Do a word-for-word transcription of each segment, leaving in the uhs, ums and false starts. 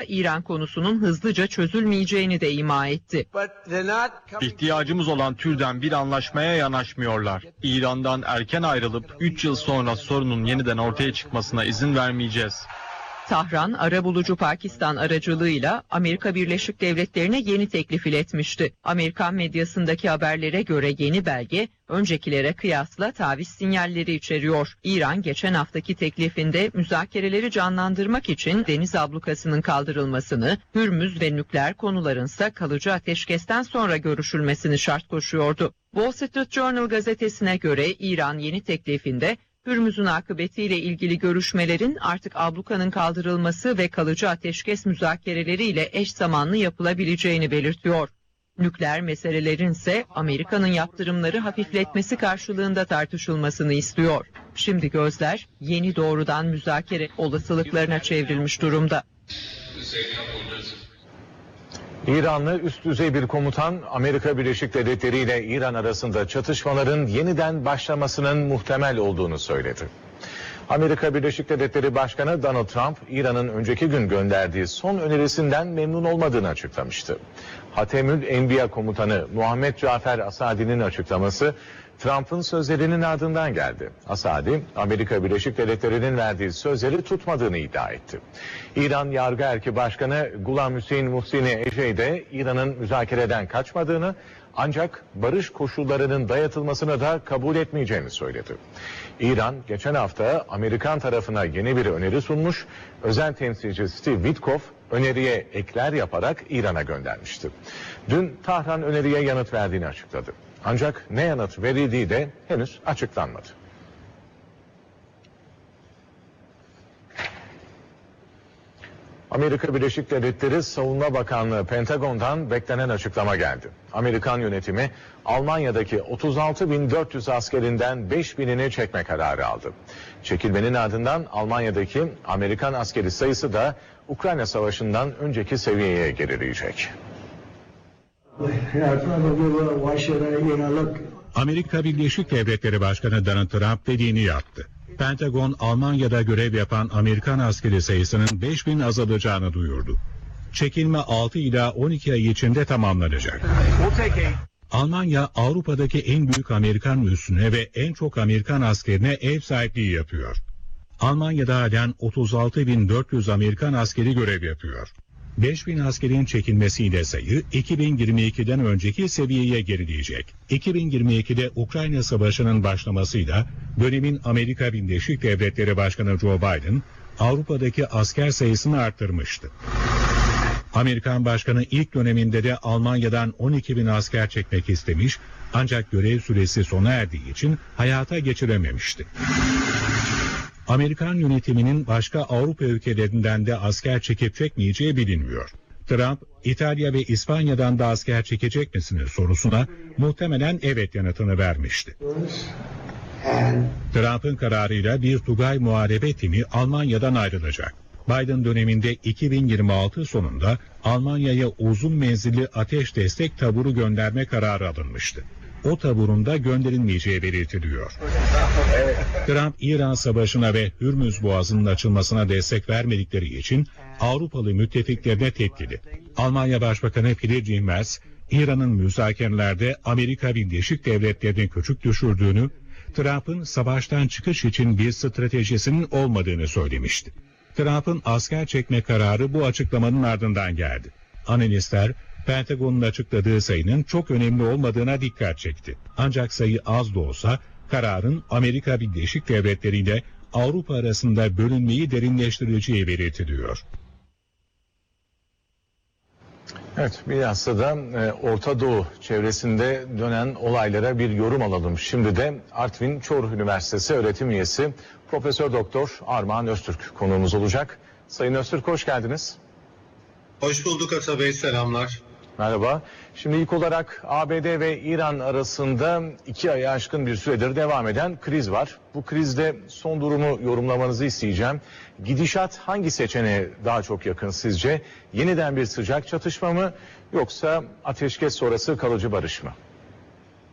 İran konusunun hızlıca çözülmeyeceğini de ima etti. İhtiyacımız olan türden bir anlaşmaya yanaşmıyorlar. İran'dan erken ayrılıp üç yıl sonra sorunun yeniden ortaya çıkmasına izin vermeyeceğiz. Tahran, arabulucu Pakistan aracılığıyla Amerika Birleşik Devletleri'ne yeni teklif iletmişti. Amerikan medyasındaki haberlere göre yeni belge, öncekilere kıyasla taviz sinyalleri içeriyor. İran, geçen haftaki teklifinde müzakereleri canlandırmak için deniz ablukasının kaldırılmasını, Hürmüz ve nükleer konularınsa kalıcı ateşkesten sonra görüşülmesini şart koşuyordu. Wall Street Journal gazetesine göre İran yeni teklifinde, Hürmüz'ün akıbetiyle ilgili görüşmelerin artık ablukanın kaldırılması ve kalıcı ateşkes müzakereleriyle eş zamanlı yapılabileceğini belirtiyor. Nükleer meselelerin ise Amerika'nın yaptırımları hafifletmesi karşılığında tartışılmasını istiyor. Şimdi gözler yeni doğrudan müzakere olasılıklarına çevrilmiş durumda. İranlı üst düzey bir komutan Amerika Birleşik Devletleri ile İran arasında çatışmaların yeniden başlamasının muhtemel olduğunu söyledi. Amerika Birleşik Devletleri Başkanı Donald Trump, İran'ın önceki gün gönderdiği son önerisinden memnun olmadığını açıklamıştı. Hatemül Enbiya komutanı Muhammed Cafer Asadi'nin açıklaması Trump'ın sözlerinin ardından geldi. Asadi, Amerika Birleşik Devletleri'nin verdiği sözleri tutmadığını iddia etti. İran Yargı Erki Başkanı Gulam Hüseyin Muhsini Ecey de İran'ın müzakereden kaçmadığını, ancak barış koşullarının dayatılmasını da kabul etmeyeceğini söyledi. İran geçen hafta Amerikan tarafına yeni bir öneri sunmuş, özel temsilci Steve Witkoff öneriye ekler yaparak İran'a göndermişti. Dün Tahran öneriye yanıt verdiğini açıkladı. Ancak ne yanıt verildiği de henüz açıklanmadı. Amerika Birleşik Devletleri Savunma Bakanlığı Pentagon'dan beklenen açıklama geldi. Amerikan yönetimi Almanya'daki otuz altı bin dört yüz askerinden beş binini çekme kararı aldı. Çekilmenin ardından Almanya'daki Amerikan askeri sayısı da Ukrayna Savaşı'ndan önceki seviyeye gerileyecek. Amerika Birleşik Devletleri Başkanı Donald Trump dediğini yaptı. Pentagon, Almanya'da görev yapan Amerikan askeri sayısının beş bin azalacağını duyurdu. Çekilme altı ila on iki ay içinde tamamlanacak. Almanya, Avrupa'daki en büyük Amerikan üssüne ve en çok Amerikan askerine ev sahipliği yapıyor. Almanya'da halen otuz altı bin dört yüz Amerikan askeri görev yapıyor. beş bin askerin çekilmesiyle sayı iki bin yirmi ikiden önceki seviyeye gerileyecek. iki bin yirmi ikide Ukrayna Savaşı'nın başlamasıyla dönemin Amerika Birleşik Devletleri Başkanı Joe Biden Avrupa'daki asker sayısını arttırmıştı. Amerikan Başkanı ilk döneminde de Almanya'dan on iki bin asker çekmek istemiş, ancak görev süresi sona erdiği için hayata geçirememişti. Amerikan yönetiminin başka Avrupa ülkelerinden de asker çekip çekmeyeceği bilinmiyor. Trump, İtalya ve İspanya'dan da asker çekecek misiniz sorusuna muhtemelen evet yanıtını vermişti. Trump'ın kararıyla bir Tugay muharebe timi Almanya'dan ayrılacak. Biden döneminde iki bin yirmi altı sonunda Almanya'ya uzun menzilli ateş destek taburu gönderme kararı alınmıştı. O taburun da gönderilmeyeceği belirtiliyor. Trump, İran Savaşı'na ve Hürmüz Boğazı'nın açılmasına destek vermedikleri için Avrupalı müttefiklerine tepkili. Almanya Başbakanı Friedrich Merz, İran'ın müzakerelerde Amerika Birleşik Devletleri'ni küçük düşürdüğünü, Trump'ın savaştan çıkış için bir stratejisinin olmadığını söylemişti. Trump'ın asker çekme kararı bu açıklamanın ardından geldi. Analistler, Pentagon'un açıkladığı sayının çok önemli olmadığına dikkat çekti. Ancak sayı az da olsa kararın Amerika Birleşik Devletleri ile Avrupa arasında bölünmeyi derinleştireceği belirtiliyor. Evet, bilhassa da e, Orta Doğu çevresinde dönen olaylara bir yorum alalım. Şimdi de Artvin Çoruh Üniversitesi öğretim üyesi Profesör Doktor Armağan Öztürk konuğumuz olacak. Sayın Öztürk, hoş geldiniz. Hoş bulduk Ata Bey, selamlar. Merhaba. Şimdi ilk olarak A B D ve İran arasında iki aya aşkın bir süredir devam eden kriz var. Bu krizde son durumu yorumlamanızı isteyeceğim. Gidişat hangi seçeneğe daha çok yakın sizce? Yeniden bir sıcak çatışma mı yoksa ateşkes sonrası kalıcı barış mı?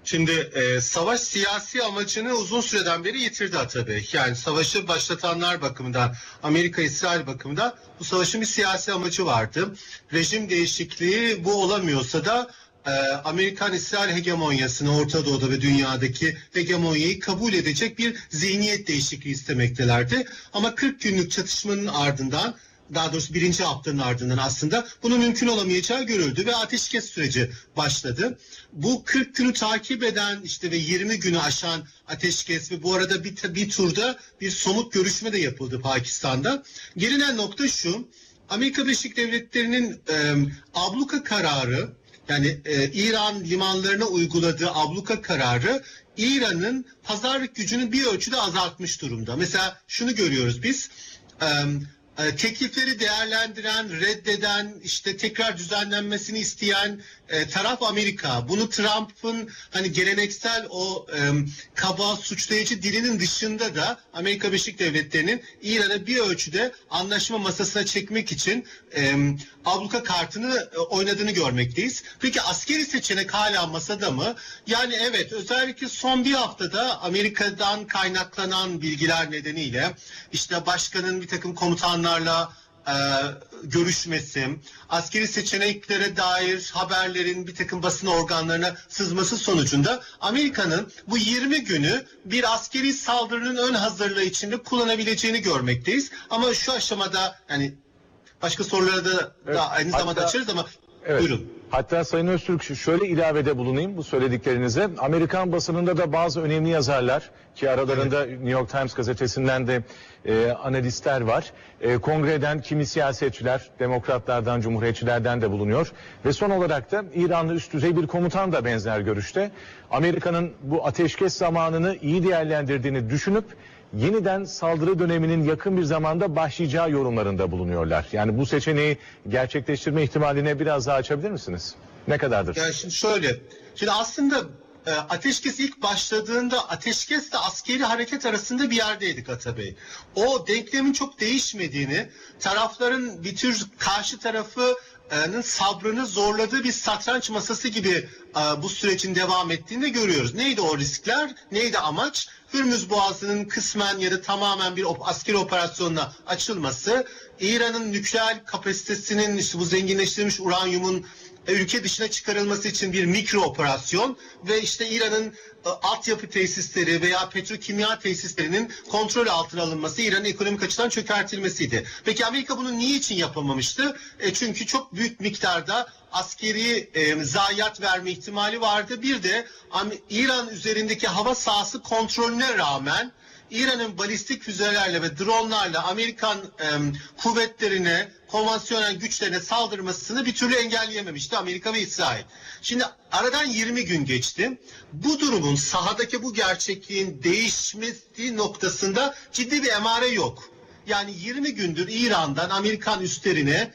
Şimdi e, savaş siyasi amacını uzun süreden beri yitirdi Atabey. Yani savaşı başlatanlar bakımından, Amerika-İsrail bakımından bu savaşın bir siyasi amacı vardı. Rejim değişikliği bu olamıyorsa da e, Amerikan-İsrail hegemonyasını, Orta Doğu'da ve dünyadaki hegemonyayı kabul edecek bir zihniyet değişikliği istemektelerdi. Ama kırk günlük çatışmanın ardından, daha doğrusu birinci haftanın ardından aslında bunun mümkün olamayacağı görüldü ve ateşkes süreci başladı. Bu kırk günü takip eden işte ve yirmi günü aşan ateşkes ve bu arada bir, bir turda bir somut görüşme de yapıldı Pakistan'da. Gelinen nokta şu: Amerika Birleşik Devletleri'nin e, abluka kararı, yani e, İran limanlarına uyguladığı abluka kararı İran'ın pazarlık gücünü bir ölçüde azaltmış durumda. Mesela şunu görüyoruz biz. E, Teklifleri değerlendiren, reddeden, işte tekrar düzenlenmesini isteyen e, taraf Amerika. Bunu Trump'ın hani geleneksel o e, kaba, suçlayıcı dilinin dışında da Amerika Birleşik Devletleri'nin İran'a bir ölçüde anlaşma masasına çekmek için e, abluka kartını e, oynadığını görmekteyiz. Peki askeri seçenek hala masada mı? Yani evet, özellikle son bir haftada Amerika'dan kaynaklanan bilgiler nedeniyle işte başkanın bir takım komutanlarla e, görüşmesi, askeri seçeneklere dair haberlerin bir takım basın organlarına sızması sonucunda Amerika'nın bu yirmi günü bir askeri saldırının ön hazırlığı içinde kullanabileceğini görmekteyiz. Ama şu aşamada, yani başka sorulara da, Evet, da aynı hatta, zamanda açarız ama evet. Buyurun. Hatta Sayın Öztürk, şöyle ilavede bulunayım bu söylediklerinize. Amerikan basınında da bazı önemli yazarlar, ki aralarında evet. New York Times gazetesinden de e, analistler var. E, kongreden kimi siyasetçiler, demokratlardan, cumhuriyetçilerden de bulunuyor. Ve son olarak da İranlı üst düzey bir komutan da benzer görüşte. Amerika'nın bu ateşkes zamanını iyi değerlendirdiğini düşünüp yeniden saldırı döneminin yakın bir zamanda başlayacağı yorumlarında bulunuyorlar. Yani bu seçeneği gerçekleştirme ihtimaline biraz daha açabilir misiniz? Ne kadardır? Yani şimdi şöyle, şimdi aslında e, ateşkes ilk başladığında ateşkesle askeri hareket arasında bir yerdeydik Atabey. O denklemin çok değişmediğini, tarafların bir tür karşı tarafı sabrını zorladığı bir satranç masası gibi bu sürecin devam ettiğini görüyoruz. Neydi o riskler? Neydi amaç? Hürmüz Boğazı'nın kısmen ya da tamamen bir askeri operasyonla açılması, İran'ın nükleer kapasitesinin, işte bu zenginleştirilmiş uranyumun ülke dışına çıkarılması için bir mikro operasyon ve işte İran'ın altyapı tesisleri veya petrokimya tesislerinin kontrol altına alınması, İran'ın ekonomik açıdan çökertilmesiydi. Peki Amerika bunu niçin yapamamıştı? E çünkü çok büyük miktarda askeri e, zayiat verme ihtimali vardı. Bir de İran üzerindeki hava sahası kontrolüne rağmen İran'ın balistik füzelerle ve dronlarla Amerikan e, kuvvetlerine, konvansiyonel güçlerine saldırmasını bir türlü engelleyememişti Amerika ve İsrail. Şimdi aradan yirmi gün geçti. Bu durumun, sahadaki bu gerçekliğin değişmesi noktasında ciddi bir emare yok. Yani yirmi gündür İran'dan Amerikan üslerine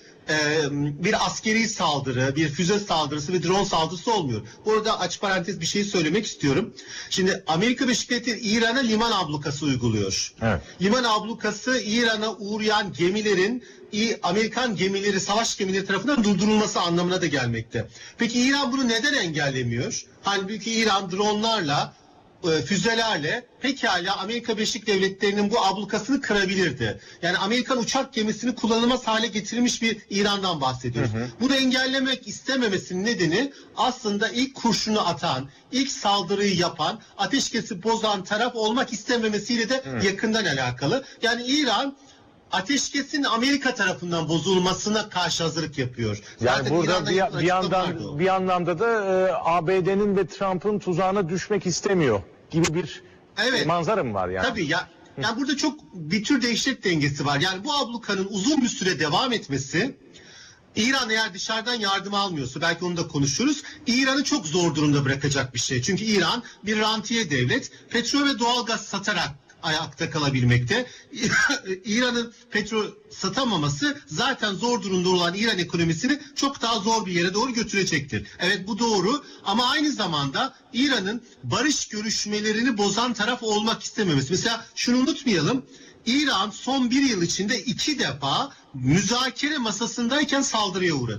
bir askeri saldırı, bir füze saldırısı ve drone saldırısı olmuyor. Burada aç parantez bir şey söylemek istiyorum. Şimdi Amerika Birleşik Devletleri İran'a liman ablukası uyguluyor. Evet. Liman ablukası İran'a uğrayan gemilerin Amerikan gemileri, savaş gemileri tarafından durdurulması anlamına da gelmekte. Peki İran bunu neden engellemiyor? Halbuki İran dronlarla, füzelerle pekala Amerika Birleşik Devletleri'nin bu ablukasını kırabilirdi. Yani Amerikan uçak gemisini kullanılmaz hale getirmiş bir İran'dan bahsediyoruz. Hı hı. Bunu engellemek istememesinin nedeni aslında ilk kurşunu atan, ilk saldırıyı yapan, ateşkesi bozan taraf olmak istememesiyle de hı. yakından alakalı. Yani İran ateşkesin Amerika tarafından bozulmasına karşı hazırlık yapıyor. Yani zaten burada bir, bir yandan bir anlamda da e, A B D'nin ve Trump'ın tuzağına düşmek istemiyor gibi bir evet. manzara mı var yani? Tabii ya. Yani burada çok bir tür dehşet dengesi var. Yani bu ablukanın uzun bir süre devam etmesi, İran eğer dışarıdan yardım almıyorsa, belki onu da konuşuruz, İran'ı çok zor durumda bırakacak bir şey. Çünkü İran bir rantiye devlet, petrol ve doğalgaz satarak ayakta kalabilmekte. İran'ın petrol satamaması zaten zor durumda olan İran ekonomisini çok daha zor bir yere doğru götürecektir. Evet, bu doğru, ama aynı zamanda İran'ın barış görüşmelerini bozan taraf olmak istememesi. Mesela şunu unutmayalım. İran son bir yıl içinde iki defa müzakere masasındayken saldırıya uğradı.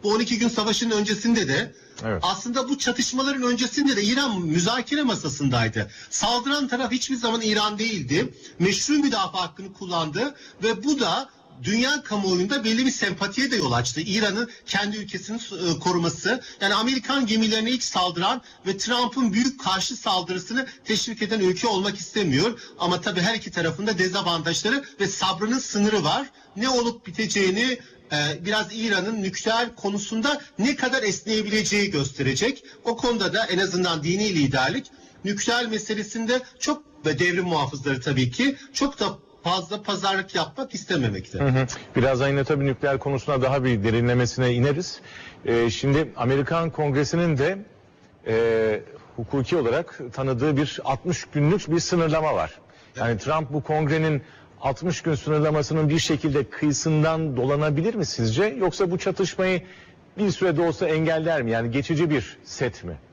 Bu on iki gün savaşının öncesinde de Evet. aslında bu çatışmaların öncesinde de İran müzakere masasındaydı. Saldıran taraf hiçbir zaman İran değildi. Meşru müdafaa hakkını kullandı ve bu da dünya kamuoyunda belli bir sempatiye de yol açtı. İran'ın kendi ülkesini e, koruması, yani Amerikan gemilerine ilk saldıran ve Trump'ın büyük karşı saldırısını teşvik eden ülke olmak istemiyor. Ama tabii her iki tarafında dezavantajları ve sabrının sınırı var. Ne olup biteceğini e, biraz İran'ın nükleer konusunda ne kadar esneyebileceği gösterecek. O konuda da en azından dini liderlik nükleer meselesinde çok, ve devrim muhafızları tabii ki çok da fazla pazarlık yapmak istememekte. Hı hı. Birazdan yine tabii nükleer konusuna daha bir derinlemesine ineriz. Ee, şimdi Amerikan Kongresi'nin de e, hukuki olarak tanıdığı bir altmış günlük bir sınırlama var. Yani Trump bu kongrenin altmış gün sınırlamasının bir şekilde kıyısından dolanabilir mi sizce? Yoksa bu çatışmayı bir sürede olsa engeller mi? Yani geçici bir set mi?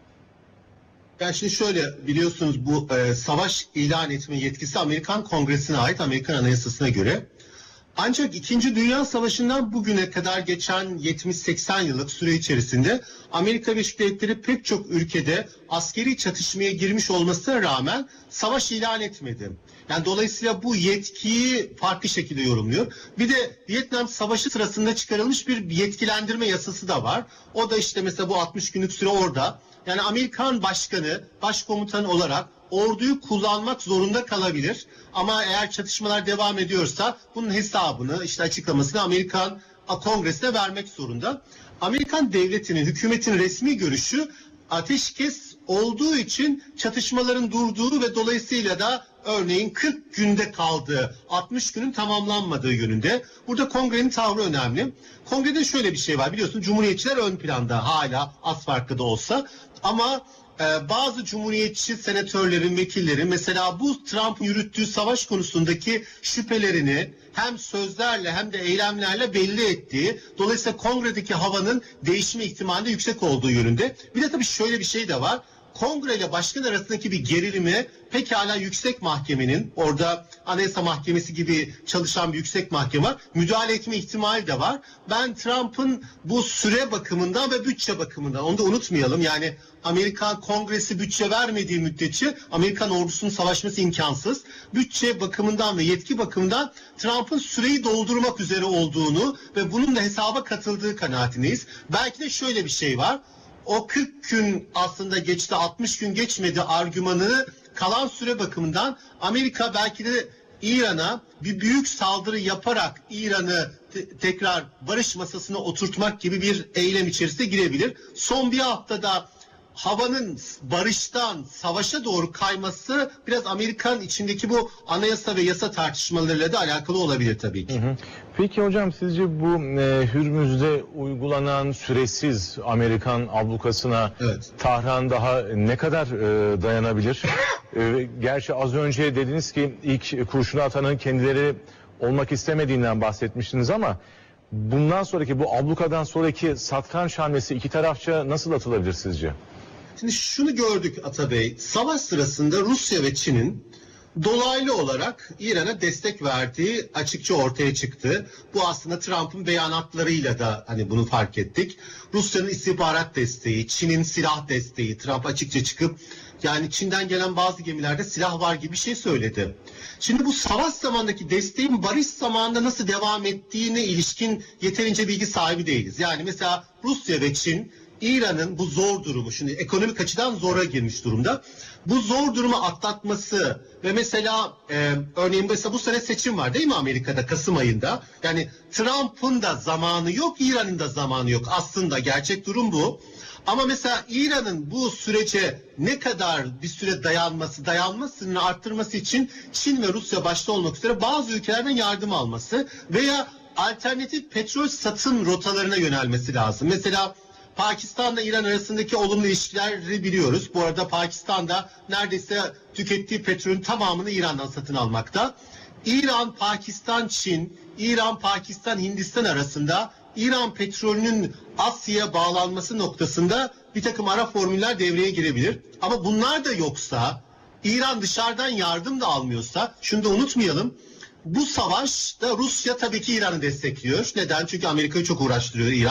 Yani şimdi şöyle, biliyorsunuz bu e, savaş ilan etme yetkisi Amerikan Kongresi'ne ait, Amerikan Anayasası'na göre. Ancak İkinci Dünya Savaşı'ndan bugüne kadar geçen yetmiş seksen yıllık süre içerisinde Amerika Birleşik Devletleri pek çok ülkede askeri çatışmaya girmiş olmasına rağmen savaş ilan etmedi. Yani dolayısıyla bu yetkiyi farklı şekilde yorumluyor. Bir de Vietnam Savaşı sırasında çıkarılmış bir yetkilendirme yasası da var. O da işte mesela bu altmış günlük süre orada. Yani Amerikan başkanı, başkomutan olarak orduyu kullanmak zorunda kalabilir. Ama eğer çatışmalar devam ediyorsa bunun hesabını, işte açıklamasını Amerikan Kongresi'ne vermek zorunda. Amerikan devletinin, hükümetin resmi görüşü ateşkes olduğu için çatışmaların durduğu ve dolayısıyla da örneğin kırk günde kaldığı, altmış günün tamamlanmadığı yönünde. Burada kongrenin tavrı önemli. Kongrede şöyle bir şey var, biliyorsun cumhuriyetçiler ön planda hala, az farklı da olsa. Ama e, bazı cumhuriyetçi senatörlerin, vekillerin mesela bu Trump'ın yürüttüğü savaş konusundaki şüphelerini hem sözlerle hem de eylemlerle belli ettiği, dolayısıyla kongredeki havanın değişme ihtimali de yüksek olduğu yönünde. Bir de tabii şöyle bir şey de var. Kongre ile başkan arasındaki bir gerilimi pekala yüksek mahkemenin, orada Anayasa Mahkemesi gibi çalışan bir yüksek mahkeme var, müdahale etme ihtimali de var. Ben Trump'ın bu süre bakımından ve bütçe bakımından, onu da unutmayalım, yani Amerikan Kongresi bütçe vermediği müddetçe Amerikan ordusunun savaşması imkansız. Bütçe bakımından ve yetki bakımından Trump'ın süreyi doldurmak üzere olduğunu ve bunun da hesaba katıldığı kanaatindeyiz. Belki de şöyle bir şey var. O kırk gün aslında geçti, altmış gün geçmedi argümanını kalan süre bakımından Amerika belki de İran'a bir büyük saldırı yaparak İran'ı te- tekrar barış masasına oturtmak gibi bir eylem içerisine girebilir. Son bir haftada havanın barıştan savaşa doğru kayması biraz Amerikan içindeki bu anayasa ve yasa tartışmalarıyla da alakalı olabilir tabii ki. Hı hı. Peki hocam, sizce bu e, Hürmüz'de uygulanan süresiz Amerikan ablukasına Evet. Tahran daha ne kadar e, dayanabilir? e, gerçi az önce dediniz ki ilk kurşunu atanın kendileri olmak istemediğinden bahsetmiştiniz ama bundan sonraki, bu ablukadan sonraki satranç hamlesi iki tarafça nasıl atılabilir sizce? Şimdi şunu gördük Atabey, savaş sırasında Rusya ve Çin'in dolaylı olarak İran'a destek verdiği açıkça ortaya çıktı. Bu aslında Trump'ın beyanatlarıyla da hani bunu fark ettik. Rusya'nın istihbarat desteği, Çin'in silah desteği, Trump açıkça çıkıp yani Çin'den gelen bazı gemilerde silah var gibi bir şey söyledi. Şimdi bu savaş zamanındaki desteğin barış zamanında nasıl devam ettiğine ilişkin yeterince bilgi sahibi değiliz. Yani mesela Rusya ve Çin İran'ın bu zor durumu, şimdi ekonomik açıdan zora girmiş durumda. Bu zor durumu atlatması ve mesela e, örneğin mesela bu sene seçim var değil mi Amerika'da, Kasım ayında? Yani Trump'ın da zamanı yok, İran'ın da zamanı yok. Aslında gerçek durum bu. Ama mesela İran'ın bu sürece ne kadar bir süre dayanması, dayanmasını arttırması için Çin ve Rusya başta olmak üzere bazı ülkelerden yardım alması veya alternatif petrol satın rotalarına yönelmesi lazım. Mesela Pakistan'la İran arasındaki olumlu ilişkileri biliyoruz. Bu arada Pakistan'da neredeyse tükettiği petrolün tamamını İran'dan satın almakta. İran, Pakistan, Çin, İran, Pakistan, Hindistan arasında İran petrolünün Asya'ya bağlanması noktasında bir takım ara formüller devreye girebilir. Ama bunlar da yoksa, İran dışarıdan yardım da almıyorsa, şunu da unutmayalım. Bu savaşta Rusya tabii ki İran'ı destekliyor. Neden? Çünkü Amerika'yı çok uğraştırıyor İran.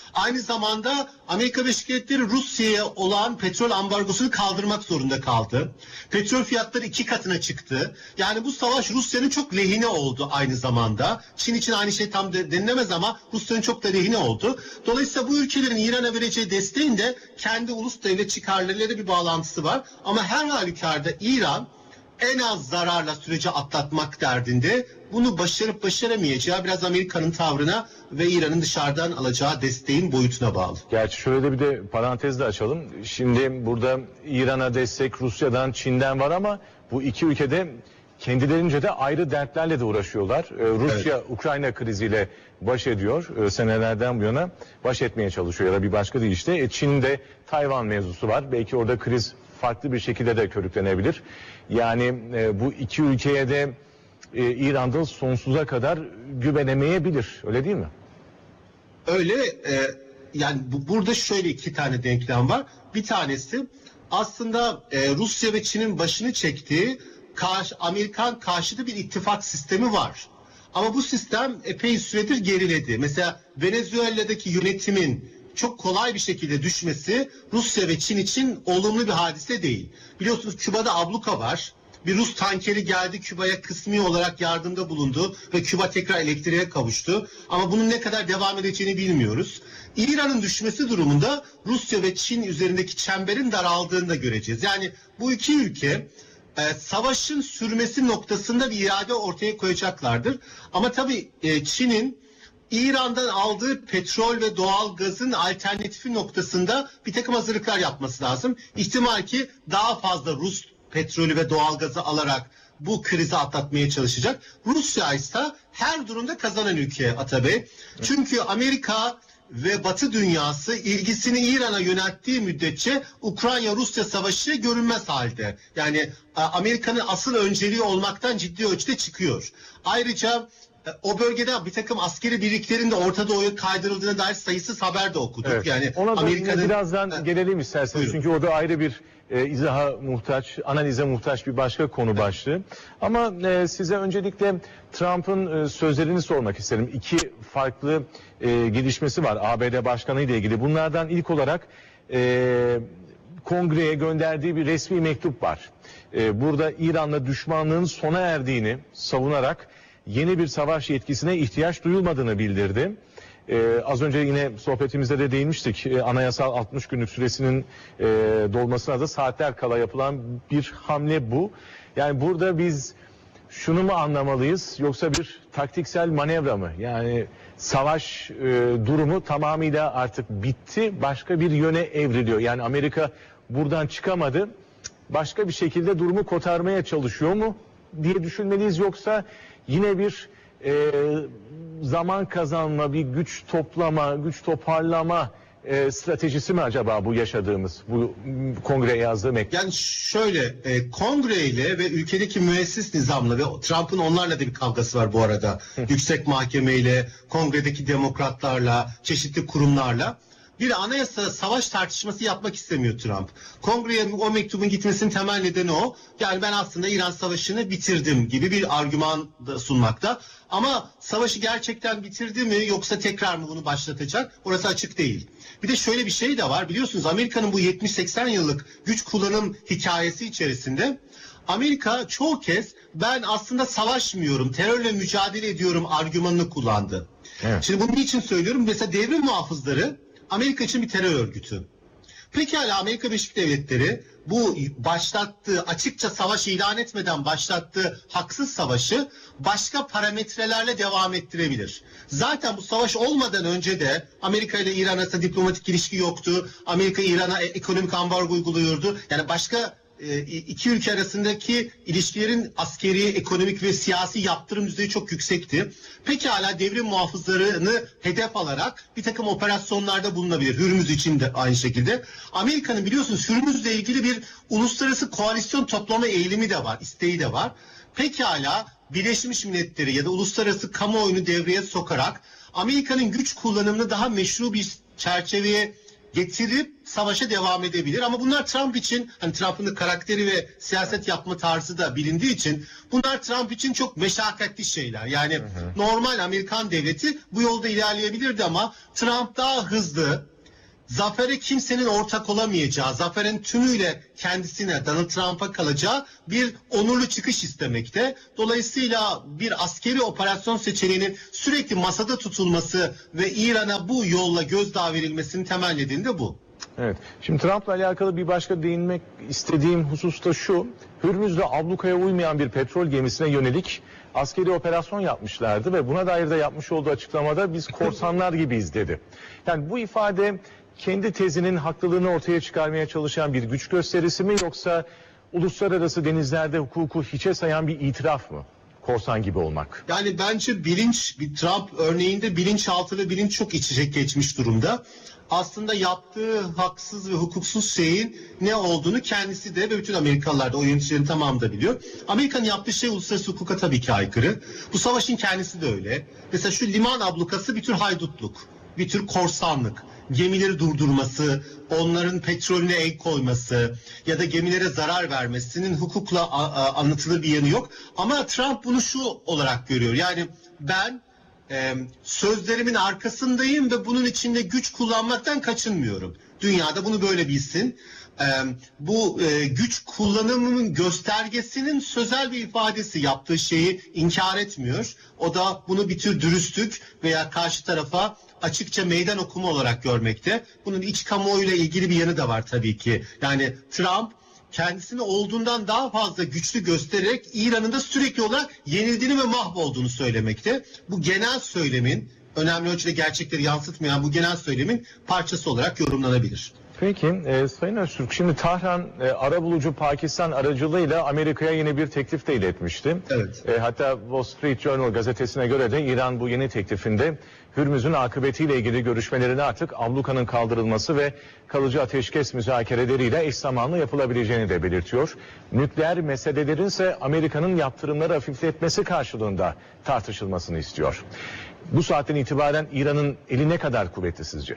Aynı zamanda Amerika Birleşik Devletleri Rusya'ya olan petrol ambargosunu kaldırmak zorunda kaldı. Petrol fiyatları iki katına çıktı. Yani bu savaş Rusya'nın çok lehine oldu aynı zamanda. Çin için aynı şey tam de, denilemez ama Rusya'nın çok da lehine oldu. Dolayısıyla bu ülkelerin İran'a vereceği desteğin de kendi ulus devlet çıkarlarıyla bir bağlantısı var. Ama her halükarda İran en az zararla süreci atlatmak derdinde. Bunu başarıp başaramayacağı biraz Amerika'nın tavrına ve İran'ın dışarıdan alacağı desteğin boyutuna bağlı. Gerçi şöyle de bir de parantez de açalım. Şimdi burada İran'a destek Rusya'dan, Çin'den var ama bu iki ülkede kendilerince de ayrı dertlerle de uğraşıyorlar. Ee, Rusya evet. Ukrayna kriziyle baş ediyor. Ee, senelerden bu yana baş etmeye çalışıyor ya da bir başka deyişle. E, Çin'de Tayvan mevzusu var. Belki orada kriz farklı bir şekilde de körüklenebilir. Yani e, bu iki ülkeye de e, İran'da sonsuza kadar güvenemeyebilir. Öyle değil mi? Öyle. E, yani bu, burada şöyle iki tane denklem var. Bir tanesi aslında e, Rusya ve Çin'in başını çektiği karşı, Amerikan karşıtı bir ittifak sistemi var. Ama bu sistem epey süredir geriledi. Mesela Venezuela'daki yönetimin çok kolay bir şekilde düşmesi Rusya ve Çin için olumlu bir hadise değil. Biliyorsunuz Küba'da abluka var. Bir Rus tankeri geldi Küba'ya kısmi olarak yardımda bulundu ve Küba tekrar elektriğe kavuştu. Ama bunun ne kadar devam edeceğini bilmiyoruz. İran'ın düşmesi durumunda Rusya ve Çin üzerindeki çemberin daraldığını da göreceğiz. Yani bu iki ülke e, savaşın sürmesi noktasında bir irade ortaya koyacaklardır. Ama tabii e, Çin'in İran'dan aldığı petrol ve doğal gazın alternatifi noktasında bir takım hazırlıklar yapması lazım. İhtimal ki daha fazla Rus petrolü ve doğal gazı alarak bu krizi atlatmaya çalışacak. Rusya ise her durumda kazanan ülke Atabey. Çünkü Amerika ve Batı dünyası ilgisini İran'a yönelttiği müddetçe Ukrayna-Rusya savaşı görünmez halde. Yani Amerika'nın asıl önceliği olmaktan ciddi ölçüde çıkıyor. Ayrıca o bölgede bir takım askeri birliklerin de Orta Doğu'ya kaydırıldığına dair sayısız haber de okuduk. Evet. Yani ona da Amerika'nın... birazdan ha. gelelim isterseniz. Buyurun. Çünkü o da ayrı bir e, izaha muhtaç, analize muhtaç bir başka konu evet. başlığı. Ama e, size öncelikle Trump'ın e, sözlerini sormak isterim. İki farklı e, gelişmesi var A B D Başkanı ile ilgili. Bunlardan ilk olarak e, Kongreye gönderdiği bir resmi mektup var. E, burada İran'la düşmanlığın sona erdiğini savunarak yeni bir savaş yetkisine ihtiyaç duyulmadığını bildirdi. Ee, az önce yine sohbetimizde de değinmiştik. Ee, anayasal altmış günlük süresinin e, dolmasına da saatler kala yapılan bir hamle bu. Yani burada biz şunu mu anlamalıyız yoksa bir taktiksel manevra mı? Yani savaş e, durumu tamamıyla artık bitti, başka bir yöne evriliyor. Yani Amerika buradan çıkamadı, başka bir şekilde durumu kotarmaya çalışıyor mu diye düşünmeliyiz, yoksa yine bir e, zaman kazanma, bir güç toplama, güç toparlama e, stratejisi mi acaba bu yaşadığımız, bu kongreye yazdığı mektup? Yani şöyle, e, kongreyle ve ülkedeki müessis nizamla ve Trump'ın onlarla da bir kavgası var bu arada. Yüksek mahkemeyle, kongredeki demokratlarla, çeşitli kurumlarla. Bir anayasa savaş tartışması yapmak istemiyor Trump. Kongreye o mektubun gitmesinin temel nedeni o. Yani ben aslında İran savaşını bitirdim gibi bir argüman da sunmakta. Ama savaşı gerçekten bitirdi mi yoksa tekrar mı bunu başlatacak? Orası açık değil. Bir de şöyle bir şey de var. Biliyorsunuz Amerika'nın bu yetmiş seksen yıllık güç kullanım hikayesi içerisinde Amerika çoğu kez ben aslında savaşmıyorum, terörle mücadele ediyorum argümanını kullandı. Evet. Şimdi bunu niçin söylüyorum? Mesela devrim muhafızları Amerika için bir terör örgütü. Pekala Amerika Birleşik Devletleri bu başlattığı, açıkça savaş ilan etmeden başlattığı haksız savaşı başka parametrelerle devam ettirebilir. Zaten bu savaş olmadan önce de Amerika ile İran arasında diplomatik ilişki yoktu. Amerika İran'a ekonomik ambargo uyguluyordu. Yani başka iki ülke arasındaki ilişkilerin askeri, ekonomik ve siyasi yaptırım düzeyi çok yüksekti. Pekala devrim muhafızlarını hedef alarak bir takım operasyonlarda bulunabilir. Hürmüz için de aynı şekilde. Amerika'nın biliyorsunuz Hürmüz'le ilgili bir uluslararası koalisyon toplama eğilimi de var, isteği de var. Pekala Birleşmiş Milletleri ya da uluslararası kamuoyunu devreye sokarak Amerika'nın güç kullanımını daha meşru bir çerçeveye getirip savaşa devam edebilir. Ama bunlar Trump için, hani Trump'ın da karakteri ve siyaset yapma tarzı da bilindiği için bunlar Trump için çok meşakkatli şeyler. Yani hı hı. normal Amerikan devleti bu yolda ilerleyebilirdi ama Trump daha hızlı, zafere kimsenin ortak olamayacağı, zaferin tümüyle kendisine, Donald Trump'a kalacağı bir onurlu çıkış istemekte. Dolayısıyla bir askeri operasyon seçeneğinin sürekli masada tutulması ve İran'a bu yolla gözdağı verilmesinin temel nedeni de bu. Evet. Şimdi Trump'la alakalı bir başka değinmek istediğim husus da şu. Hürmüz'de ablukaya uymayan bir petrol gemisine yönelik askeri operasyon yapmışlardı ve buna dair de yapmış olduğu açıklamada biz korsanlar gibiyiz dedi. Yani bu ifade kendi tezinin haklılığını ortaya çıkarmaya çalışan bir güç gösterisi mi, yoksa uluslararası denizlerde hukuku hiçe sayan bir itiraf mı? Korsan gibi olmak. Yani bence bilinç, bir Trump örneğinde bilinçaltı ve bilinç çok iç içe geçmiş durumda. Aslında yaptığı haksız ve hukuksuz şeyin ne olduğunu kendisi de ve bütün Amerikalılar da, o yöneticilerin tamamı da biliyor. Amerika'nın yaptığı şey uluslararası hukuka tabii ki aykırı. Bu savaşın kendisi de öyle. Mesela şu liman ablukası bir tür haydutluk, bir tür korsanlık. Gemileri durdurması, onların petrolüne el koyması ya da gemilere zarar vermesinin hukukla anlatılır bir yanı yok. Ama Trump bunu şu olarak görüyor. Yani ben e, sözlerimin arkasındayım ve bunun içinde güç kullanmaktan kaçınmıyorum. Dünyada bunu böyle bilsin. E, bu e, güç kullanımının göstergesinin sözel bir ifadesi, yaptığı şeyi inkar etmiyor. O da bunu bir tür dürüstlük veya karşı tarafa açıkça meydan okuma olarak görmekte. Bunun iç kamuoyuyla ilgili bir yanı da var tabii ki. Yani Trump kendisini olduğundan daha fazla güçlü göstererek İran'ın da sürekli olarak yenildiğini ve mahvolduğunu söylemekte. Bu genel söylemin, önemli ölçüde gerçekleri yansıtmayan bu genel söylemin parçası olarak yorumlanabilir. Peki e, Sayın Öztürk, şimdi Tahran e, arabulucu Pakistan aracılığıyla Amerika'ya yeni bir teklif de iletmişti. Evet. E, hatta Wall Street Journal gazetesine göre de İran bu yeni teklifinde Hürmüz'ün akıbetiyle ilgili görüşmelerini artık ablukanın kaldırılması ve kalıcı ateşkes müzakereleriyle eş zamanlı yapılabileceğini de belirtiyor. Nükleer meselelerin ise Amerika'nın yaptırımları hafifletmesi karşılığında tartışılmasını istiyor. Bu saatten itibaren İran'ın eli ne kadar kuvvetli sizce?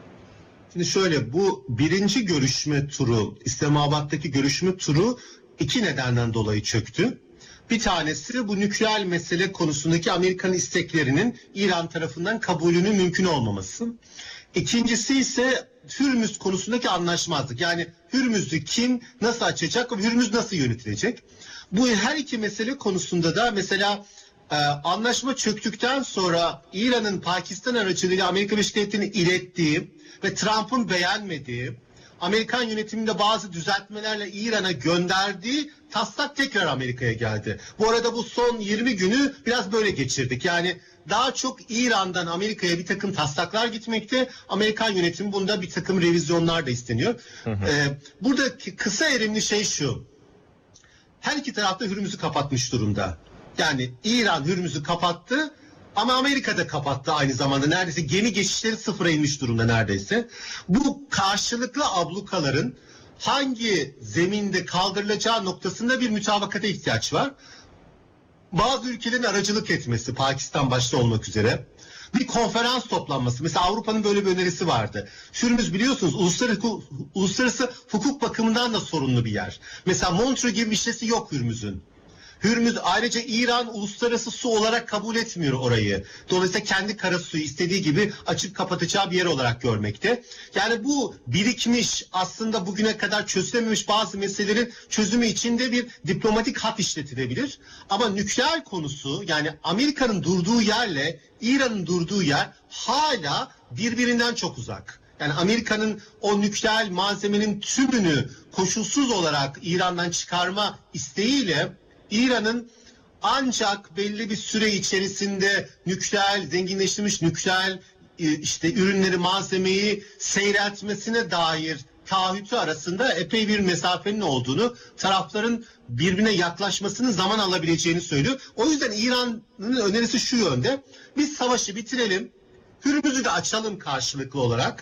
Şimdi şöyle, bu birinci görüşme turu, İslamabad'daki görüşme turu iki nedenden dolayı çöktü. Bir tanesi bu nükleer mesele konusundaki Amerika'nın isteklerinin İran tarafından kabulünün mümkün olmaması. İkincisi ise Hürmüz konusundaki anlaşmazlık. Yani Hürmüz'ü kim nasıl açacak ve Hürmüz nasıl yönetilecek? Bu her iki mesele konusunda da mesela Ee, anlaşma çöktükten sonra İran'ın Pakistan aracılığıyla Amerika Birleşik Devletleri'ne ilettiği ve Trump'ın beğenmediği, Amerikan yönetiminde bazı düzeltmelerle İran'a gönderdiği taslak tekrar Amerika'ya geldi. Bu arada bu son yirmi günü biraz böyle geçirdik. Yani daha çok İran'dan Amerika'ya bir takım taslaklar gitmekte. Amerikan yönetimi bunda bir takım revizyonlar da isteniyor. Hı hı. Ee, buradaki kısa erimli şey şu: her iki tarafta Hürmüz'ü kapatmış durumda. Yani İran Hürmüz'ü kapattı ama Amerika da kapattı aynı zamanda. Neredeyse gemi geçişleri sıfıra inmiş durumda neredeyse. Bu karşılıklı ablukaların hangi zeminde kaldırılacağı noktasında bir mütabakata ihtiyaç var. Bazı ülkelerin aracılık etmesi, Pakistan başta olmak üzere, bir konferans toplanması. Mesela Avrupa'nın böyle bir önerisi vardı. Hürmüz biliyorsunuz uluslararası, uluslararası hukuk bakımından da sorunlu bir yer. Mesela Montreux gibi bir şeysi yok Hürmüz'ün. Hürmüz ayrıca İran uluslararası su olarak kabul etmiyor orayı. Dolayısıyla kendi karasuyu istediği gibi açıp kapatacağı bir yer olarak görmekte. Yani bu birikmiş, aslında bugüne kadar çözülememiş bazı meselelerin çözümü için de bir diplomatik hat işletilebilir. Ama nükleer konusu, yani Amerika'nın durduğu yerle İran'ın durduğu yer hala birbirinden çok uzak. Yani Amerika'nın o nükleer malzemenin tümünü koşulsuz olarak İran'dan çıkarma isteğiyle İran'ın ancak belli bir süre içerisinde nükleer, zenginleştirilmiş nükleer işte ürünleri, malzemeyi seyreltmesine dair taahhütü arasında epey bir mesafenin olduğunu, tarafların birbirine yaklaşmasının zaman alabileceğini söylüyor. O yüzden İran'ın önerisi şu yönde: biz savaşı bitirelim, Hürmüz'ü de açalım karşılıklı olarak.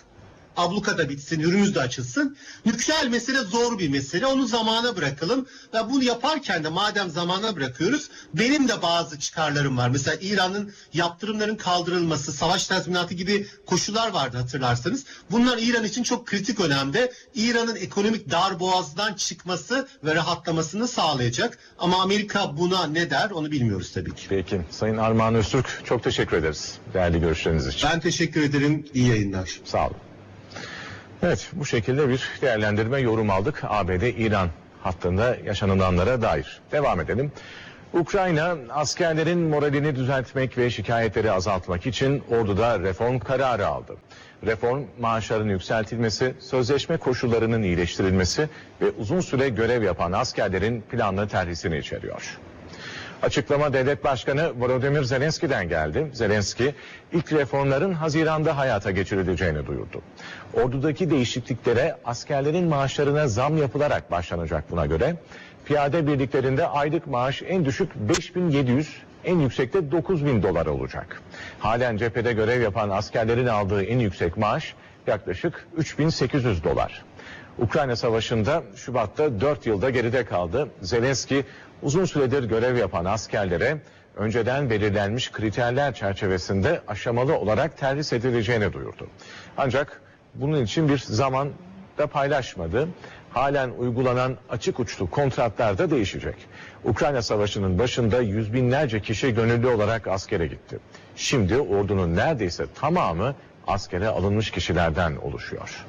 abluka da bitsin, Hürmüz de açılsın. Nükleer mesele zor bir mesele. Onu zamana bırakalım. Ve bunu yaparken de madem zamana bırakıyoruz, benim de bazı çıkarlarım var. Mesela İran'ın yaptırımların kaldırılması, savaş tazminatı gibi koşullar vardı hatırlarsanız. Bunlar İran için çok kritik önemde. İran'ın ekonomik darboğazdan çıkması ve rahatlamasını sağlayacak. Ama Amerika buna ne der onu bilmiyoruz tabii ki. Peki. Sayın Armağan Öztürk, çok teşekkür ederiz değerli görüşleriniz için. Ben teşekkür ederim. İyi yayınlar. Sağ olun. Evet, bu şekilde bir değerlendirme, yorum aldık A B D-İran hattında yaşanılanlara dair. Devam edelim. Ukrayna askerlerin moralini düzeltmek ve şikayetleri azaltmak için orduda reform kararı aldı. Reform, maaşların yükseltilmesi, sözleşme koşullarının iyileştirilmesi ve uzun süre görev yapan askerlerin planlı terhisini içeriyor. Açıklama Devlet Başkanı Volodymyr Zelenski'den geldi. Zelenski, ilk reformların Haziran'da hayata geçirileceğini duyurdu. Ordudaki değişikliklere askerlerin maaşlarına zam yapılarak başlanacak buna göre. Piyade birliklerinde aylık maaş en düşük beş bin yedi yüz, en yüksekte dokuz bin dolar olacak. Halen cephede görev yapan askerlerin aldığı en yüksek maaş yaklaşık üç bin sekiz yüz dolar. Ukrayna Savaşı'nda Şubat'ta dört yılda geride kaldı. Zelenski uzun süredir görev yapan askerlere önceden belirlenmiş kriterler çerçevesinde aşamalı olarak terhis edileceğini duyurdu. Ancak bunun için bir zaman da paylaşmadı. Halen uygulanan açık uçlu kontratlar da değişecek. Ukrayna Savaşı'nın başında yüz binlerce kişi gönüllü olarak askere gitti. Şimdi ordunun neredeyse tamamı askere alınmış kişilerden oluşuyor.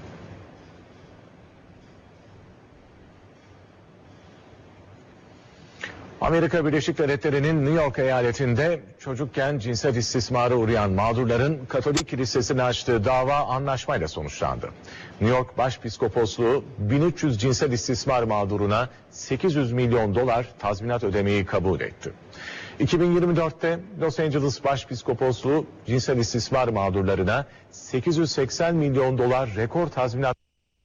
Amerika Birleşik Devletleri'nin New York eyaletinde çocukken cinsel istismara uğrayan mağdurların Katolik Kilisesi'ne açtığı dava anlaşmayla sonuçlandı. New York Başpiskoposluğu bin üç yüz cinsel istismar mağduruna sekiz yüz milyon dolar tazminat ödemeyi kabul etti. iki bin yirmi dörtte Los Angeles Başpiskoposluğu cinsel istismar mağdurlarına sekiz yüz seksen milyon dolar rekor tazminat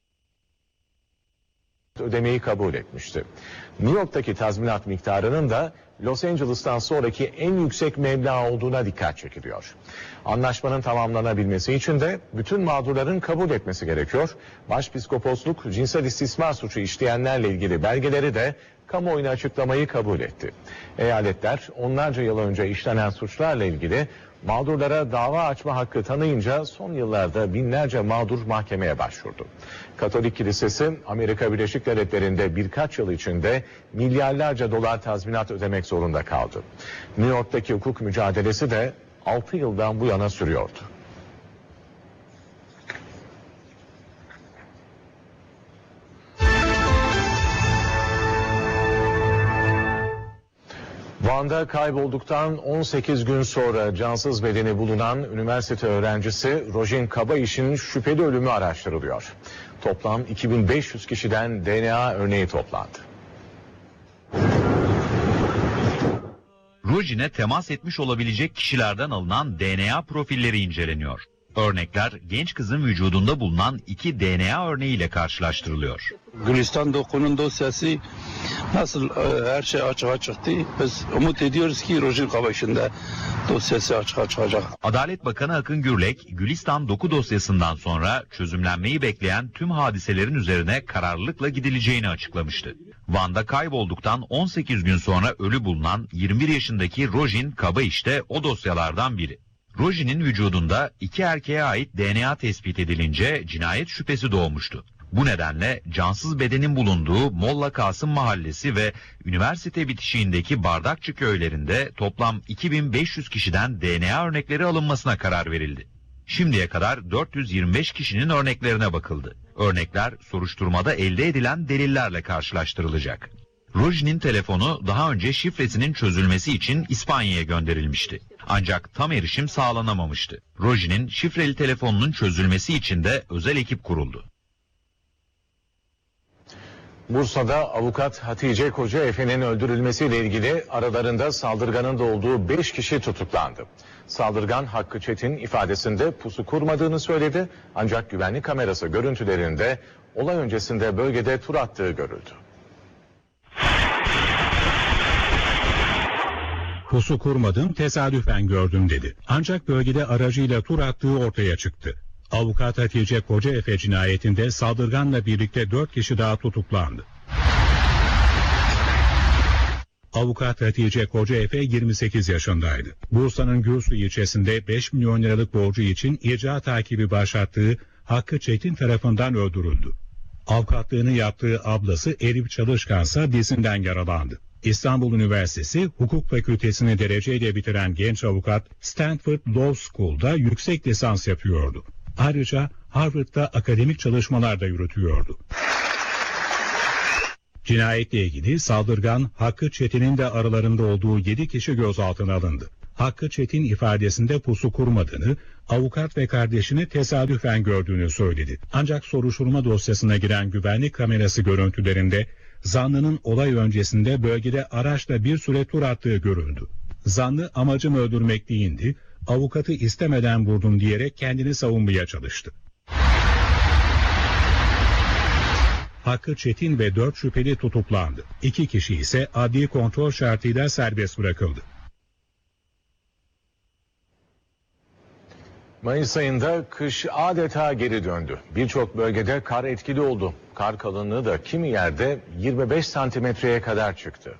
ödemeyi kabul etmişti. New York'taki tazminat miktarının da Los Angeles'tan sonraki en yüksek meblağ olduğuna dikkat çekiliyor. Anlaşmanın tamamlanabilmesi için de bütün mağdurların kabul etmesi gerekiyor. Başpiskoposluk cinsel istismar suçu işleyenlerle ilgili belgeleri de kamuoyuna açıklamayı kabul etti. Eyaletler onlarca yıl önce işlenen suçlarla ilgili mağdurlara dava açma hakkı tanıyınca son yıllarda binlerce mağdur mahkemeye başvurdu. Katolik Kilisesi Amerika Birleşik Devletleri'nde birkaç yıl içinde milyarlarca dolar tazminat ödemek zorunda kaldı. New York'taki hukuk mücadelesi de altı yıldan bu yana sürüyordu. Van'da kaybolduktan on sekiz gün sonra cansız bedeni bulunan üniversite öğrencisi Rojin Kabayiş'in şüpheli ölümü araştırılıyor. Toplam iki bin beş yüz kişiden D N A örneği toplandı. Rojin'e temas etmiş olabilecek kişilerden alınan D N A profilleri inceleniyor. Örnekler genç kızın vücudunda bulunan iki D N A örneğiyle karşılaştırılıyor. Gülistan Doku'nun dosyası nasıl e, her şey açığa çıktı. Biz umut ediyoruz ki Rojin Kabayiş'in de dosyası açığa çıkacak. Adalet Bakanı Akın Gürlek, Gülistan Doku dosyasından sonra çözümlenmeyi bekleyen tüm hadiselerin üzerine kararlılıkla gidileceğini açıklamıştı. Van'da kaybolduktan on sekiz gün sonra ölü bulunan yirmi bir yaşındaki Rojin Kabayiş de o dosyalardan biri. Rojin'in vücudunda iki erkeğe ait D N A tespit edilince cinayet şüphesi doğmuştu. Bu nedenle cansız bedenin bulunduğu Molla Kasım Mahallesi ve üniversite bitişiğindeki Bardakçı köylerinde toplam iki bin beş yüz kişiden D N A örnekleri alınmasına karar verildi. Şimdiye kadar dört yüz yirmi beş kişinin örneklerine bakıldı. Örnekler soruşturmada elde edilen delillerle karşılaştırılacak. Rojin'in telefonu daha önce şifresinin çözülmesi için İspanya'ya gönderilmişti. Ancak tam erişim sağlanamamıştı. Rojin'in şifreli telefonunun çözülmesi için de özel ekip kuruldu. Bursa'da avukat Hatice Koca Efe'nin öldürülmesiyle ilgili aralarında saldırganın da olduğu beş kişi tutuklandı. Saldırgan Hakkı Çetin ifadesinde pusu kurmadığını söyledi, ancak güvenlik kamerası görüntülerinde olay öncesinde bölgede tur attığı görüldü. Pusu kurmadım, tesadüfen gördüm dedi. Ancak bölgede aracıyla tur attığı ortaya çıktı. Avukat Hatice Kocaefe cinayetinde saldırganla birlikte dört kişi daha tutuklandı. Avukat Hatice Kocaefe yirmi sekiz yaşındaydı. Bursa'nın Gürsu ilçesinde beş milyon liralık borcu için icra takibi başlattığı Hakkı Çetin tarafından öldürüldü. Avukatlığını yaptığı ablası Elif Çalışkansa dizinden yaralandı. İstanbul Üniversitesi Hukuk Fakültesini dereceyle bitiren genç avukat Stanford Law School'da yüksek lisans yapıyordu. Ayrıca Harvard'da akademik çalışmalar da yürütüyordu. Cinayetle ilgili saldırgan Hakkı Çetin'in de aralarında olduğu yedi kişi gözaltına alındı. Hakkı Çetin ifadesinde pusu kurmadığını, avukat ve kardeşini tesadüfen gördüğünü söyledi. Ancak soruşturma dosyasına giren güvenlik kamerası görüntülerinde zanlının olay öncesinde bölgede araçla bir süre tur attığı görüldü. Zanlı amacım öldürmek değildi, avukatı istemeden vurdum diyerek kendini savunmaya çalıştı. Hakkı Çetin ve dört şüpheli tutuklandı. İki kişi ise adli kontrol şartıyla serbest bırakıldı. Mayıs ayında kış adeta geri döndü. Birçok bölgede kar etkili oldu. Kar kalınlığı da kimi yerde yirmi beş santimetreye kadar çıktı.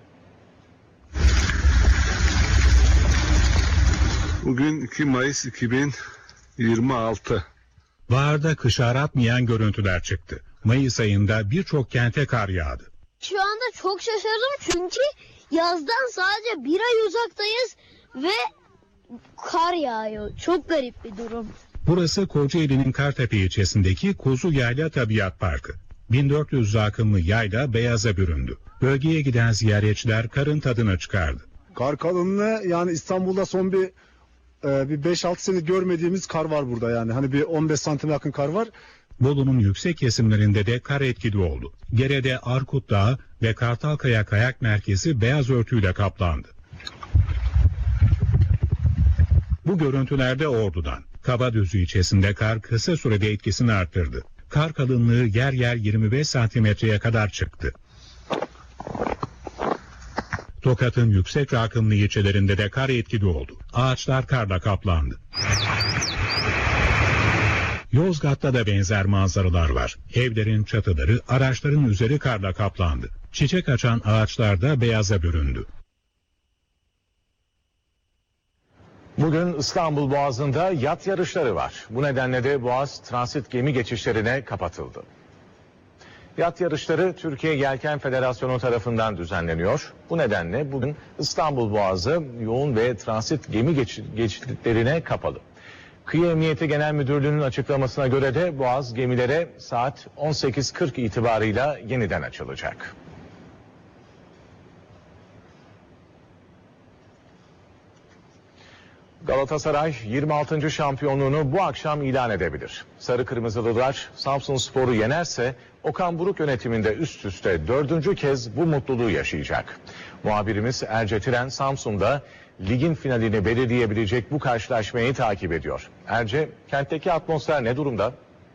Bugün iki Mayıs iki bin yirmi altı. Baharda kışı aratmayan görüntüler çıktı. Mayıs ayında birçok kente kar yağdı. Şu anda çok şaşırdım çünkü yazdan sadece bir ay uzaktayız ve kar yağıyor. Çok garip bir durum. Burası Kocaeli'nin Kartepe ilçesindeki Kuzu Yayla Tabiat Parkı. bin dört yüz rakımlı yayla beyaza büründü. Bölgeye giden ziyaretçiler karın tadına çıkardı. Kar kalınlığı yani İstanbul'da son bir e, bir beş altı sene görmediğimiz kar var burada yani. Hani bir on beş santim yakın kar var. Bolu'nun yüksek kesimlerinde de kar etkili oldu. Gere'de Arkut Dağı ve Kartalkaya Kayak Merkezi beyaz örtüyle kaplandı. Bu görüntülerde Ordu'dan. Kabadüzü ilçesinde kar kısa sürede etkisini arttırdı. Kar kalınlığı yer yer yirmi beş santimetreye kadar çıktı. Tokat'ın yüksek rakımlı ilçelerinde de kar etkili oldu. Ağaçlar karla kaplandı. Yozgat'ta da benzer manzaralar var. Evlerin çatıları, araçların üzeri karla kaplandı. Çiçek açan ağaçlar da beyaza büründü. Bugün İstanbul Boğazı'nda yat yarışları var. Bu nedenle de Boğaz transit gemi geçişlerine kapatıldı. Yat yarışları Türkiye Yelken Federasyonu tarafından düzenleniyor. Bu nedenle bugün İstanbul Boğazı yoğun ve transit gemi geç geçitlerine kapalı. Kıyı Emniyeti Genel Müdürlüğü'nün açıklamasına göre de Boğaz gemilere saat on sekiz kırk itibarıyla yeniden açılacak. Galatasaray yirmi altıncı şampiyonluğunu bu akşam ilan edebilir. Sarı Kırmızılılar Samsunspor'u yenerse Okan Buruk yönetiminde üst üste dördüncü kez bu mutluluğu yaşayacak. Muhabirimiz Erce Tiren Samsun'da ligin finalini belirleyebilecek bu karşılaşmayı takip ediyor. Erce, kentteki atmosfer ne durumda?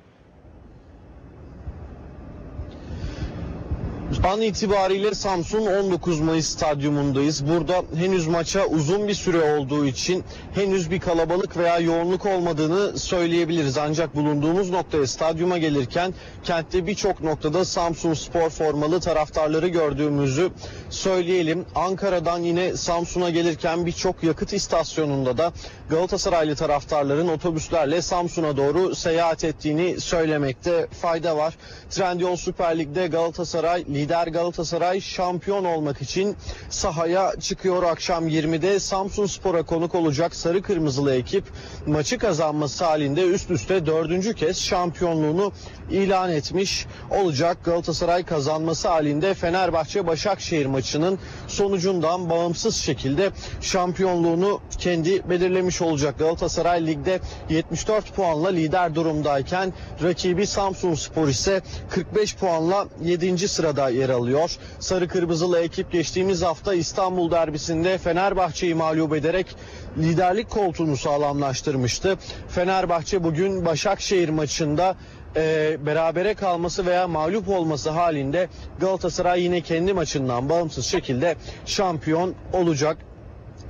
An itibariyle Samsun on dokuz Mayıs stadyumundayız. Burada henüz maça uzun bir süre olduğu için henüz bir kalabalık veya yoğunluk olmadığını söyleyebiliriz. Ancak bulunduğumuz noktaya, stadyuma gelirken kentte birçok noktada Samsunspor formalı taraftarları gördüğümüzü söyleyelim. Ankara'dan yine Samsun'a gelirken birçok yakıt istasyonunda da Galatasaraylı taraftarların otobüslerle Samsun'a doğru seyahat ettiğini söylemekte fayda var. Trendyol Süper Lig'de Galatasaray lider, Galatasaray şampiyon olmak için sahaya çıkıyor. Akşam yirmide Samsunspor'a konuk olacak sarı kırmızılı ekip maçı kazanması halinde üst üste dördüncü kez şampiyonluğunu ilan etmiş olacak. Galatasaray kazanması halinde Fenerbahçe Başakşehir maçının sonucundan bağımsız şekilde şampiyonluğunu kendi belirlemiş olacak. Galatasaray ligde yetmiş dört puanla lider durumdayken rakibi Samsunspor ise kırk beş puanla yedinci sırada yer alıyor. Sarı kırmızılı ekip geçtiğimiz hafta İstanbul derbisinde Fenerbahçe'yi mağlup ederek liderlik koltuğunu sağlamlaştırmıştı. Fenerbahçe bugün Başakşehir maçında e, berabere kalması veya mağlup olması halinde Galatasaray yine kendi maçından bağımsız şekilde şampiyon olacak.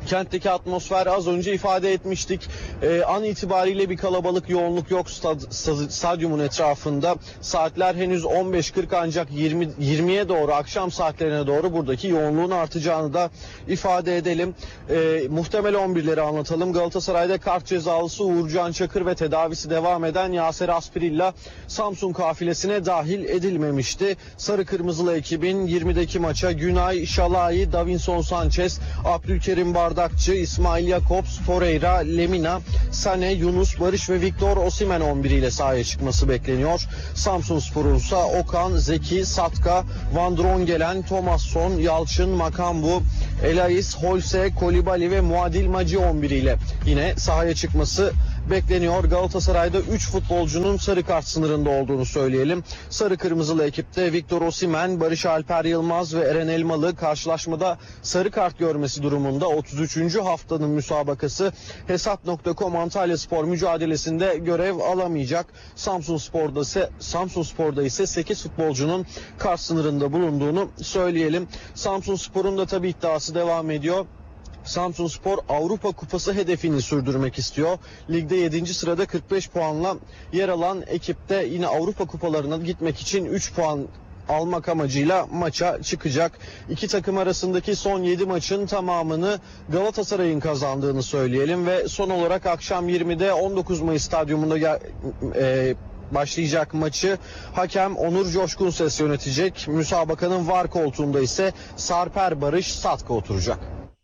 Kentteki atmosfer az önce ifade etmiştik. Ee, an itibariyle bir kalabalık yoğunluk yok stad, stad, stadyumun etrafında. Saatler henüz on beş kırk ancak yirmi, yirmiye doğru, akşam saatlerine doğru buradaki yoğunluğun artacağını da ifade edelim. Ee, muhtemel on birleri anlatalım. Galatasaray'da kart cezalısı Uğurcan Çakır ve tedavisi devam eden Yaser Aspirilla Samsun kafilesine dahil edilmemişti. Sarı Kırmızılı ekibin yirmideki maça Günay, Şalai, Davinson Sanchez, Abdülkerim Bardakçı, İsmail Jakobs, Torreira, Lemina, Sane, Yunus, Barış ve Victor Osimhen on bir ile sahaya çıkması bekleniyor. Samsunspor'un ise Okan, Zeki, Satka, Van Drongelen, Thomasson, Yalçın, Makambu, Elais, Holse, Kolibali ve Muadil Maci on bir ile yine sahaya çıkması bekleniyor. Galatasaray'da üç futbolcunun sarı kart sınırında olduğunu söyleyelim. Sarı Kırmızılı ekipte Victor Osimhen, Barış Alper Yılmaz ve Eren Elmalı karşılaşmada sarı kart görmesi durumunda otuz üçüncü haftanın müsabakası hesap nokta com Antalyaspor mücadelesinde görev alamayacak. Samsunspor'da ise Samsunspor'da ise sekiz futbolcunun kart sınırında bulunduğunu söyleyelim. Samsunspor'un da tabii iddiası devam ediyor. Samsunspor Avrupa Kupası hedefini sürdürmek istiyor. Ligde yedinci sırada kırk beş puanla yer alan ekipte yine Avrupa Kupalarına gitmek için üç puan almak amacıyla maça çıkacak. İki takım arasındaki son yedi maçın tamamını Galatasaray'ın kazandığını söyleyelim ve son olarak akşam yirmide on dokuz Mayıs stadyumunda e, başlayacak maçı hakem Onur Coşkun Ses yönetecek. Müsabakanın var koltuğunda ise Sarper Barış Satka oturacak.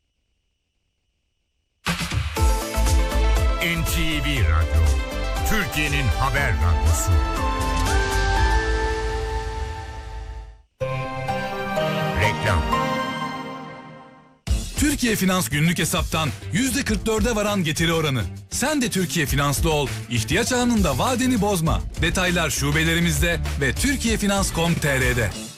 N T V Radyo, Türkiye'nin haber radyosu. Reklam. Türkiye Finans günlük hesaptan yüzde kırk dörde varan getiri oranı. Sen de Türkiye Finans'ta ol, ihtiyaç anında vadeni bozma. Detaylar şubelerimizde ve türkiye finans nokta com nokta tr'de.